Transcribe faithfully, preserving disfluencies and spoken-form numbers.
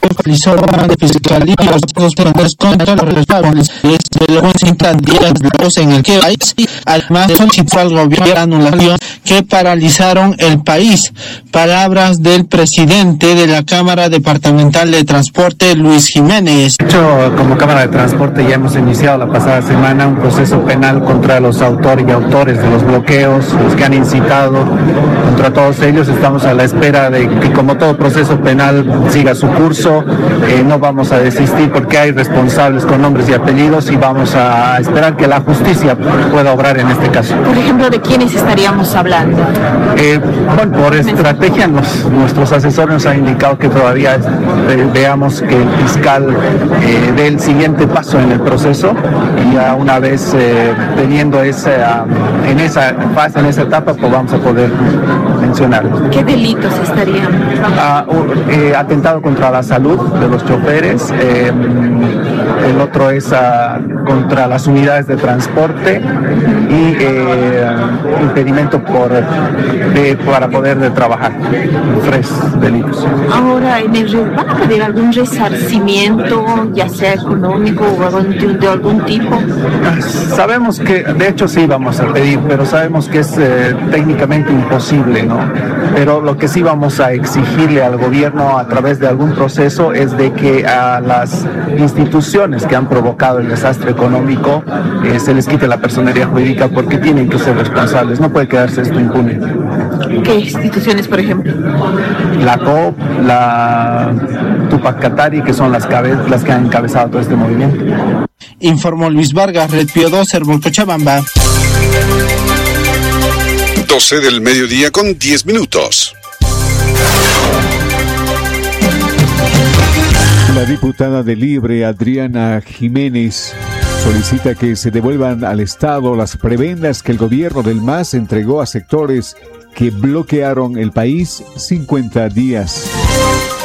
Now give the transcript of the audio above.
realizó la fiscalía y los procedimientos contra los responsables de los cincuenta días en el que país, además solicitó al gobierno la anulación que paralizaron el país. Palabras del presidente de la Cámara Departamental de Transporte, Luis Jiménez. De hecho, como Cámara de Transporte ya hemos iniciado la pasada semana un proceso penal contra los autores y autores de los bloqueos, los que han incitado, contra todos ellos. Estamos a la espera de que, como todo proceso penal, siga su curso. Eh, no vamos a desistir porque hay responsables con nombres y apellidos y vamos a esperar que la justicia pueda obrar en este caso. Por ejemplo, ¿de quiénes estaríamos hablando? Eh, bueno, por estrategia nos, nuestros asesores nos han indicado que todavía eh, veamos que el fiscal eh, dé el siguiente paso en el proceso y ya una vez eh, teniendo esa, en esa fase, en esa etapa, pues vamos a poder mencionar. ¿Qué delitos estarían? Ah, eh, atentado contra la salud de los choferes, eh, el otro es ah, contra las unidades de transporte y eh, impedimento por, de, para poder de trabajar, tres delitos. Ahora, en el, ¿van a pedir algún resarcimiento, ya sea económico o de, de algún tipo? Sabemos que, de hecho sí vamos a pedir, pero sabemos que es eh, técnicamente imposible, ¿no? Pero lo que sí vamos a exigirle al gobierno a través de algún proceso es de que a las instituciones que han provocado el desastre económico eh, se les quite la personería jurídica, porque tienen que ser responsables, no puede quedarse esto impune. ¿Qué instituciones, por ejemplo? La C O P, la Tupac Katari, que son las, cabe- las que han encabezado todo este movimiento. Informó Luis Vargas, Red Pío dos, Hermol Cochabamba. doce del mediodía con diez minutos. La diputada de Libre, Adriana Jiménez, solicita que se devuelvan al Estado las prebendas que el gobierno del M A S entregó a sectores que bloquearon el país cincuenta días.